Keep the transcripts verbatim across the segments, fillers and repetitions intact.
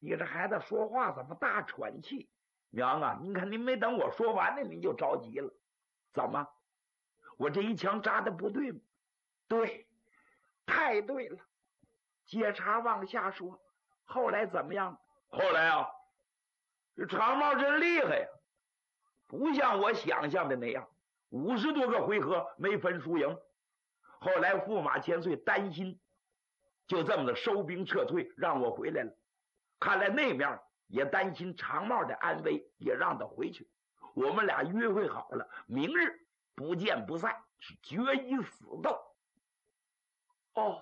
你这孩子说话怎么大喘气？娘啊，您看您没等我说完呢，您就着急了。怎么？我这一枪扎的不对吗？对，太对了。接茬往下说，后来怎么样？后来啊，这长毛真厉害呀，不像我想象的那样，五十多个回合没分输赢。后来驸马千岁担心，就这么的收兵撤退，让我回来了。看来那面也担心长毛的安危，也让他回去。我们俩约会好了，明日不见不散，是决一死斗。哦，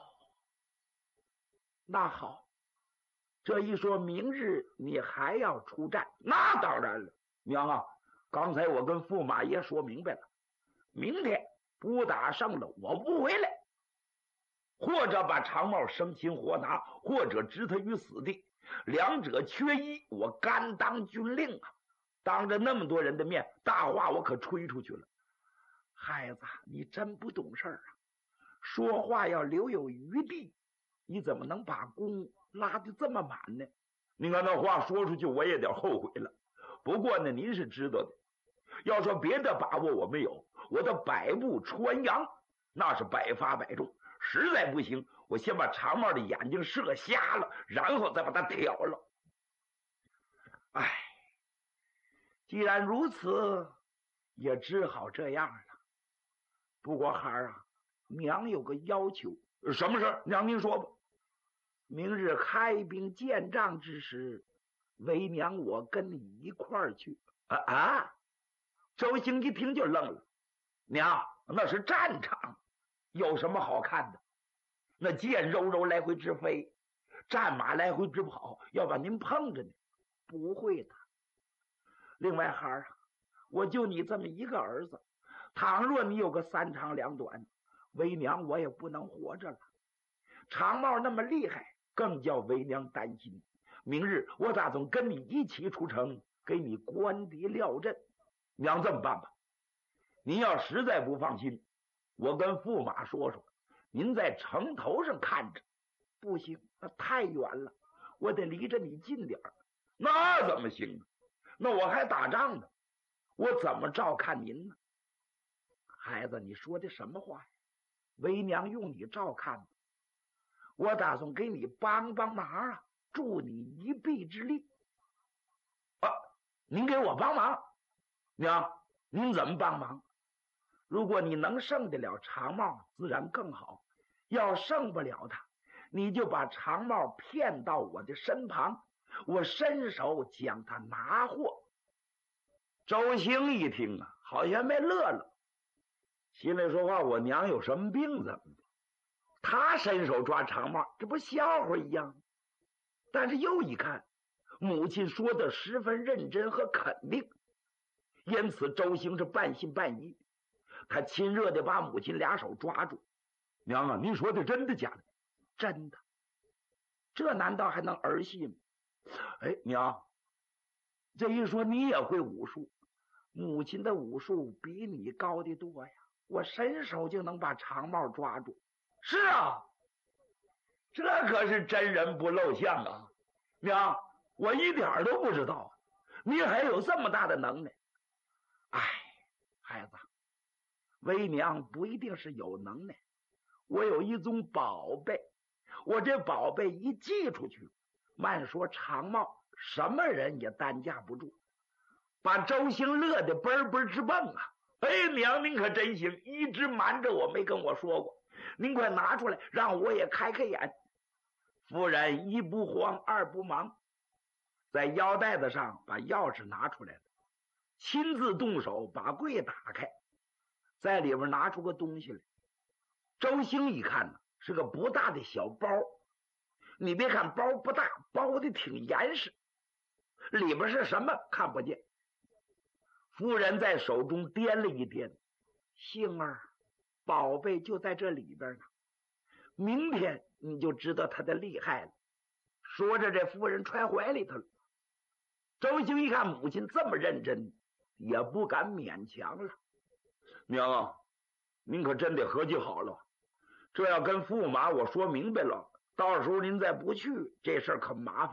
那好，这一说明日你还要出战，那当然了。娘啊，刚才我跟驸马爷说明白了，明天不打胜了我不回来，或者把长毛生擒活拿，或者置他于死地，两者缺一，我甘当军令啊！当着那么多人的面，大话我可吹出去了。孩子，你真不懂事儿啊！说话要留有余地，你怎么能把弓拉得这么满呢？您看那话说出去，我也得后悔了。不过呢，您是知道的，要说别的把握我没有，我的百步穿杨那是百发百中。实在不行，我先把长毛的眼睛射瞎了，然后再把它挑了。唉，既然如此，也只好这样了。不过孩儿啊，娘有个要求。什么事？娘您说吧。明日开兵见仗之时，为娘我跟你一块儿去。啊啊！周兴一听就愣了。娘，那是战场，有什么好看的？那箭柔柔来回直飞，战马来回直跑，要把您碰着呢。不会的。另外孩儿啊，我就你这么一个儿子，倘若你有个三长两短，为娘我也不能活着了。长毛那么厉害，更叫为娘担心。明日我打算跟你一起出城，给你官敌料阵。娘，这么办吧，您要实在不放心，我跟驸马说说，您在城头上看着。不行，那太远了，我得离着你近点儿。那怎么行啊？那我还打仗呢，我怎么照看您呢？孩子，你说的什么话呀？为娘用你照看，我打算给你帮帮忙啊，助你一臂之力。啊，您给我帮忙？娘，您怎么帮忙？如果你能胜得了长毛，自然更好。要胜不了他，你就把长毛骗到我的身旁，我伸手将他拿获。周兴一听啊，好像没乐了，心里说话，我娘有什么病怎么的？他伸手抓长毛，这不笑话一样？但是又一看，母亲说的十分认真和肯定，因此周兴是半信半疑。他亲热地把母亲俩手抓住。娘啊，您说的真的假的？真的。这难道还能儿戏吗？哎，娘，这一说你也会武术，母亲的武术比你高得多呀，我伸手就能把长毛抓住。是啊，这可是真人不露相啊。娘，我一点都不知道，你还有这么大的能耐。哎，孩子，为娘不一定是有能耐，我有一宗宝贝，我这宝贝一寄出去，慢说长毛什么人也担架不住，把周兴乐得奔奔直蹦啊！哎，娘您可真行，一直瞒着我没跟我说过，您快拿出来让我也开开眼。夫人一不慌二不忙，在腰带子上把钥匙拿出来了，亲自动手把柜打开，在里边拿出个东西来。周兴一看呢，是个不大的小包，你别看包不大，包的挺严实，里边是什么看不见。夫人在手中掂了一掂，幸儿，宝贝就在这里边呢，明天你就知道他的厉害了。说着，这夫人揣怀里头了。周兴一看母亲这么认真，也不敢勉强了。娘啊，您可真得合计好了，这要跟驸马我说明白了，到时候您再不去，这事儿可麻烦了。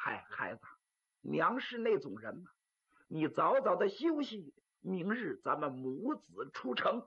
嗨，孩子，娘是那种人吗？你早早的休息，明日咱们母子出城。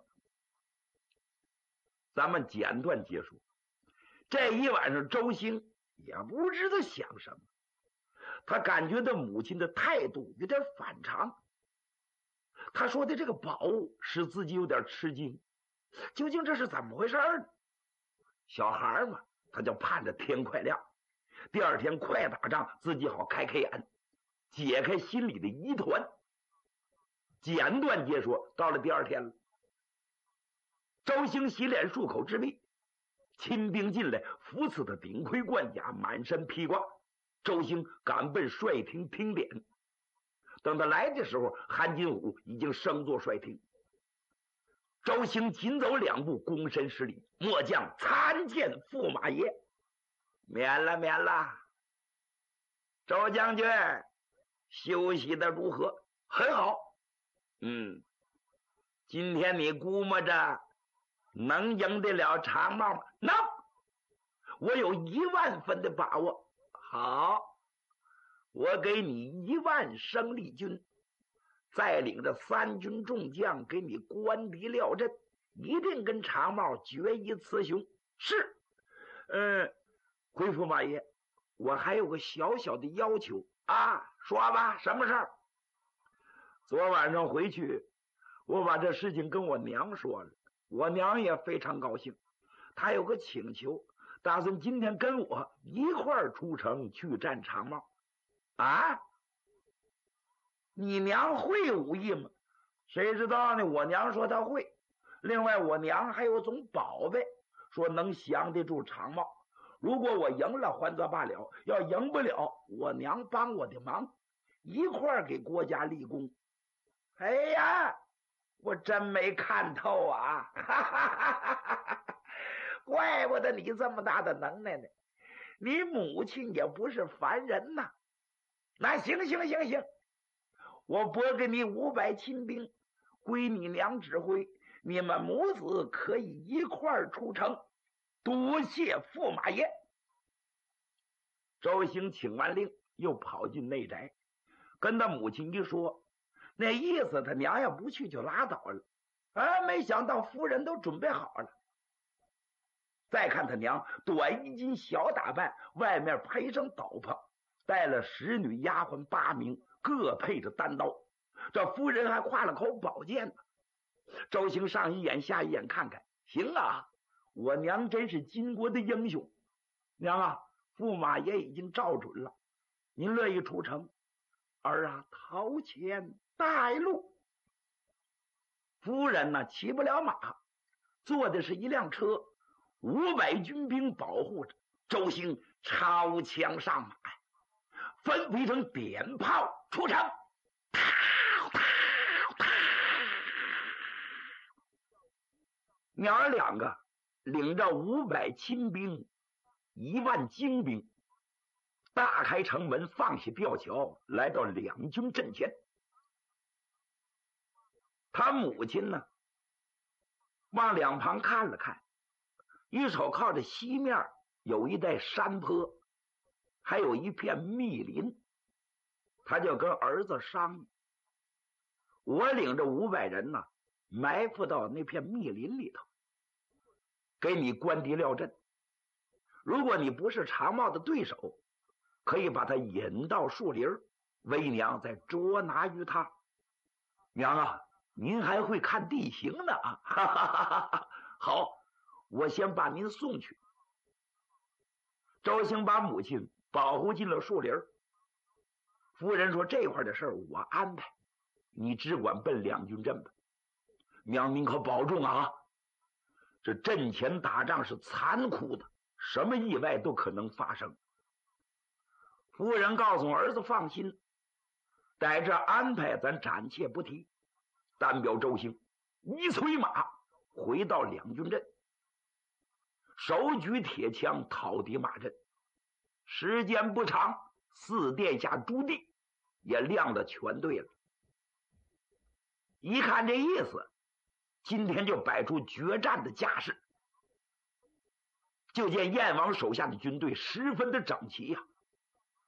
咱们简短结束。这一晚上，周兴也不知道想什么，他感觉到母亲的态度有点反常。他说的这个宝物使自己有点吃惊，究竟这是怎么回事呢？小孩嘛，他就盼着天快亮，第二天快打仗，自己好开开眼，解开心里的疑团。简短结说，到了第二天了，周兴洗脸漱口之毕，亲兵进来，扶持他顶盔贯甲，满身披挂。周兴赶奔帅厅听典。等他来的时候，韩金虎已经升做帅厅。周兴紧走两步，躬身施礼：“末将参见驸马爷。”“免了，免了。”“周将军休息的如何？”“很好。”“嗯，今天你估摸着能赢得了长帽吗？”“能，我有一万分的把握。”“好，我给你一万生力军，再领着三军众将给你官敌廖阵，一定跟长帽决一雌雄。”“是。”“嗯，回驸马爷，我还有个小小的要求啊。”“说吧，什么事儿？”“昨晚上回去，我把这事情跟我娘说了，我娘也非常高兴。她有个请求，打算今天跟我一块儿出城去战长帽。”“啊，你娘会武艺吗？”“谁知道呢？我娘说她会。另外，我娘还有种宝贝，说能降得住长帽。如果我赢了，还则罢了；要赢不了，我娘帮我的忙，一块儿给国家立功。”“哎呀，我真没看透啊！哈哈哈哈哈！怪不得你这么大的能耐呢。你母亲也不是凡人呐。那行行行行，我拨给你五百亲兵，归你娘指挥，你们母子可以一块儿出城。多谢驸马爷。”周兴请完令，又跑进内宅，跟他母亲一说，那意思他娘要不去就拉倒了。啊，没想到夫人都准备好了。再看他娘短衣襟小打扮，外面配上斗篷，带了使女丫鬟八名，各配着单刀。这夫人还挎了口宝剑呢。周兴上一眼下一眼看看，行啊，我娘真是巾帼的英雄。娘啊，驸马爷已经照准了，您乐意出城，儿啊掏钱带路。夫人呢骑不了马，坐的是一辆车，五百军兵保护着。周兴抄枪上马，分批成点炮出城。娘儿两个领着五百亲兵，一万精兵，大开城门，放下吊桥，来到两军阵前。他母亲呢，往两旁看了看，一手靠着西面有一带山坡，还有一片密林，他就跟儿子商议：“我领着五百人呢，埋伏到那片密林里头，给你官敌廖阵。如果你不是长帽的对手，可以把他引到树林，为娘再捉拿于他。娘啊，您还会看地形呢啊！哈哈哈哈！好，我先把您送去。”周兴把母亲保护进了树林。夫人说：“这块的事儿我安排，你只管奔两军阵吧。娘，您可保重啊！这阵前打仗是残酷的，什么意外都可能发生。”夫人告诉儿子放心，在这安排咱暂且不提。单表周兴一催马回到两军阵，手举铁枪讨敌马阵。时间不长，四殿下朱棣也亮了全队了。一看这意思，今天就摆出决战的架势。就见燕王手下的军队十分的整齐呀、啊，